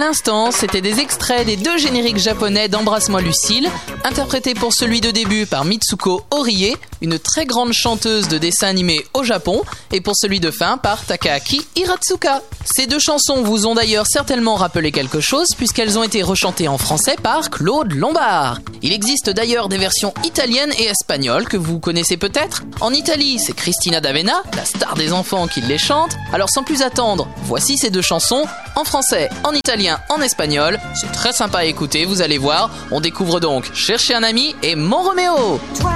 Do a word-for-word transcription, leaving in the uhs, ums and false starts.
l'instant, c'était des extraits des deux génériques japonais d'Embrasse-moi Lucille, interprétés pour celui de début par Mitsuko Horie, une très grande chanteuse de dessins animés au Japon, et pour celui de fin par Takaaki Hiratsuka. Ces deux chansons vous ont d'ailleurs certainement rappelé quelque chose puisqu'elles ont été rechantées en français par Claude Lombard. Il existe d'ailleurs des versions italiennes et espagnoles que vous connaissez peut-être. En Italie, c'est Cristina D'Avena, la star des enfants, qui les chante. Alors sans plus attendre, voici ces deux chansons en français, en italien, en espagnol. C'est très sympa à écouter, vous allez voir. On découvre donc Chercher un ami et Mon Roméo.